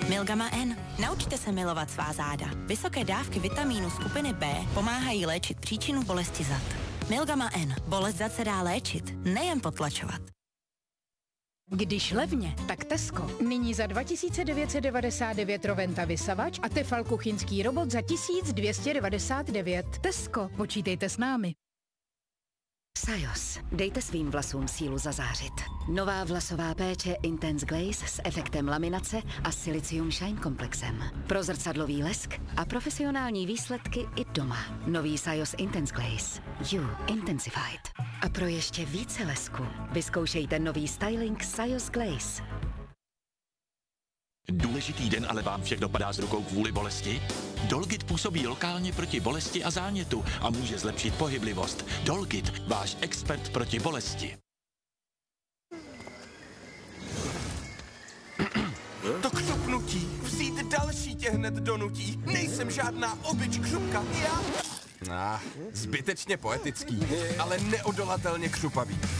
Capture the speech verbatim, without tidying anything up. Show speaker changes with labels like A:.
A: Milgama N. Naučte se milovat svá záda. Vysoké dávky vitamínu skupiny B pomáhají léčit příčinu bolesti zad. Milgama N. Bolest zad se dá léčit, nejen potlačovat.
B: Když levně, tak Tesco. Nyní za dva tisíce devět set devadesát devět Roventa vysavač a Tefal kuchyňský robot za tisíc dvě stě devadesát devět. Tesco, počítejte s námi.
C: Sajos. Dejte svým vlasům sílu zazářit. Nová vlasová péče Intense Glaze s efektem laminace a Silicium Shine komplexem. Pro zrcadlový lesk a profesionální výsledky i doma. Nový Sajos Intense Glaze. You Intensified. A pro ještě více lesku vyzkoušejte nový styling Sajos Glaze.
D: Důležitý den ale vám všech dopadá z rukou kvůli bolesti? Dolgit působí lokálně proti bolesti a zánětu a může zlepšit pohyblivost. Dolgit, váš expert proti bolesti.
E: To křupnutí, vzít další tě hned donutí. Nejsem žádná obyč křupka, já... Ah, zbytečně poetický, ale neodolatelně křupavý.